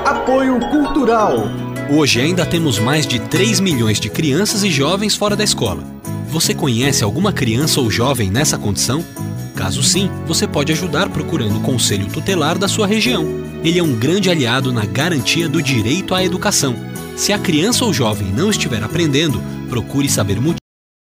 Apoio Cultural. Hoje ainda temos mais de 3 milhões de crianças e jovens fora da escola. Você conhece alguma criança ou jovem nessa condição? Caso sim, você pode ajudar procurando o Conselho Tutelar da sua região. Ele é um grande aliado na garantia do direito à educação. Se a criança ou jovem não estiver aprendendo, procure saber motivos.